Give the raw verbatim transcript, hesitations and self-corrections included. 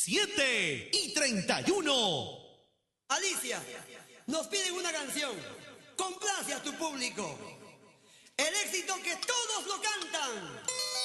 siete y treinta y uno. Alicia, nos piden una canción. Complace a tu público. El éxito que todos lo cantan.